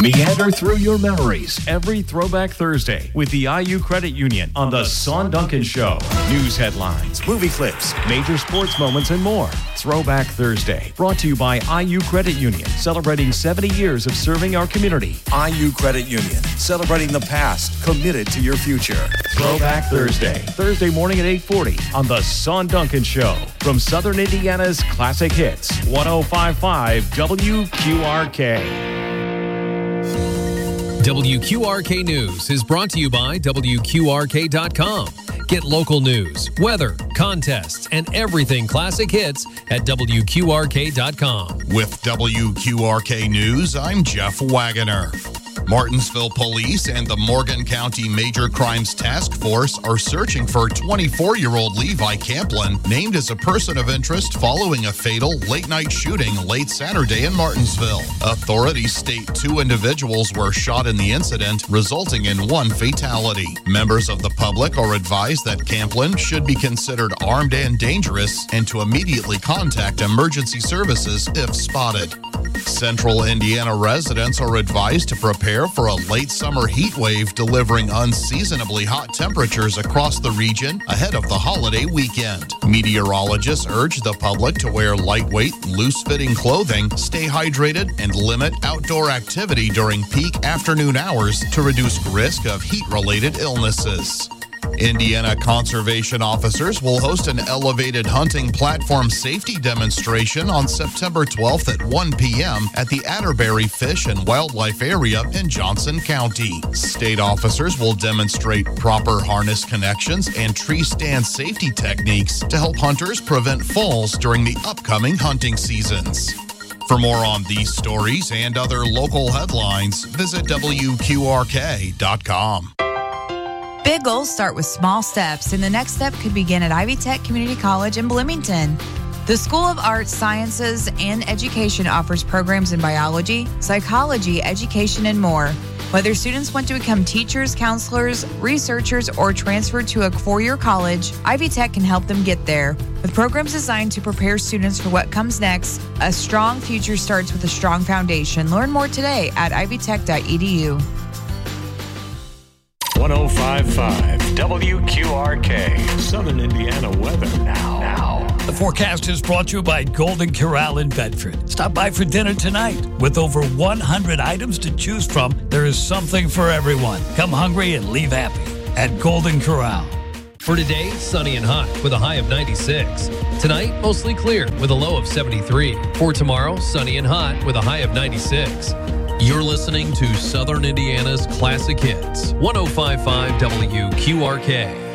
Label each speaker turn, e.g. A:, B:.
A: Meander through your memories every Throwback Thursday with the IU Credit Union on The Son Duncan Show. News headlines, movie clips, major sports moments, and more. Throwback Thursday, brought to you by IU Credit Union, celebrating 70 years of serving our community. IU Credit Union, celebrating the past, committed to your future. Throwback Thursday, Thursday morning at 8:40 on The Son Duncan Show from Southern Indiana's Classic Hits, 105.5 WQRK.
B: WQRK News is brought to you by WQRK.com. Get local news, weather, contests, and everything Classic Hits at WQRK.com.
C: With WQRK News, I'm Jeff Wagoner. Martinsville Police and the Morgan County Major Crimes Task Force are searching for 24-year-old Levi Camplin, named as a person of interest following a fatal late-night shooting late Saturday in Martinsville. Authorities state 2 individuals were shot in the incident, resulting in 1 fatality. Members of the public are advised that Camplin should be considered armed and dangerous and to immediately contact emergency services if spotted. Central Indiana residents are advised to prepare for a late summer heat wave delivering unseasonably hot temperatures across the region ahead of the holiday weekend. Meteorologists urge the public to wear lightweight, loose-fitting clothing, stay hydrated, and limit outdoor activity during peak afternoon hours to reduce risk of heat-related illnesses. Indiana conservation officers will host an elevated hunting platform safety demonstration on September 12th at 1 p.m. at the Atterbury Fish and Wildlife Area in Johnson County. State officers will demonstrate proper harness connections and tree stand safety techniques to help hunters prevent falls during the upcoming hunting seasons. For more on these stories and other local headlines, visit WQRK.com.
D: Big goals start with small steps, and the next step could begin at Ivy Tech Community College in Bloomington. The School of Arts, Sciences, and Education offers programs in biology, psychology, education, and more. Whether students want to become teachers, counselors, researchers, or transfer to a four-year college, Ivy Tech can help them get there. With programs designed to prepare students for what comes next, a strong future starts with a strong foundation. Learn more today at ivytech.edu.
A: 105.5 WQRK, Southern Indiana weather now.
E: The forecast is brought to you by Golden Corral in Bedford. Stop by for dinner tonight. With over 100 items to choose from, there is something for everyone. Come hungry and leave happy at Golden Corral.
B: For today, sunny and hot with a high of 96. Tonight, mostly clear with a low of 73. For tomorrow, sunny and hot with a high of 96. You're listening to Southern Indiana's Classic Hits, 105.5 WQRK.